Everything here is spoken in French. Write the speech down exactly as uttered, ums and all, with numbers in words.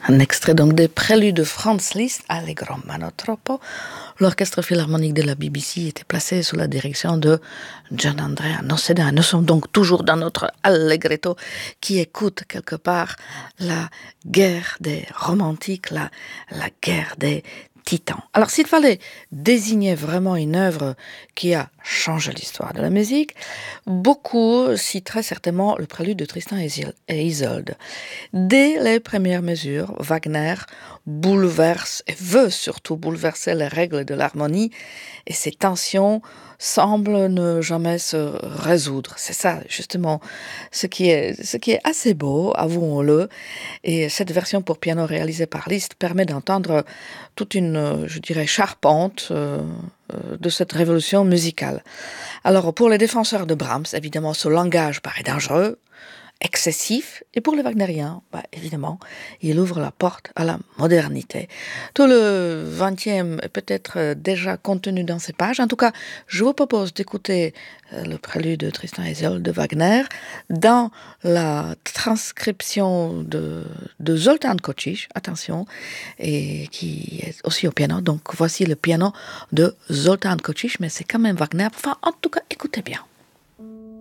Un extrait donc des préludes de Franz Liszt, Allegro mano troppo. L'orchestre philharmonique de la B B C était placé sous la direction de Gianandrea Noseda. Nous sommes donc toujours dans notre allegretto qui écoute quelque part la guerre des romantiques, la, la guerre des titans. Alors s'il fallait désigner vraiment une œuvre qui a changé l'histoire de la musique, beaucoup citeraient certainement le prélude de Tristan et Isolde. Dès les premières mesures, Wagner bouleverse et veut surtout bouleverser les règles de l'harmonie et ces tensions semblent ne jamais se résoudre. C'est ça justement ce qui est, ce qui est assez beau, avouons-le. Et cette version pour piano réalisée par Liszt permet d'entendre toute une, je dirais, charpente euh, de cette révolution musicale. Alors pour les défenseurs de Brahms, évidemment, ce langage paraît dangereux, excessif, et pour les wagnériens, bah, évidemment, il ouvre la porte à la modernité. Tout le vingtième est peut-être déjà contenu dans ces pages. En tout cas, je vous propose d'écouter euh, le prélude de Tristan et Isolde de Wagner dans la transcription de, de Zoltán Kocsis, attention, et qui est aussi au piano. Donc voici le piano de Zoltán Kocsis, mais c'est quand même Wagner. Enfin, en tout cas, écoutez bien.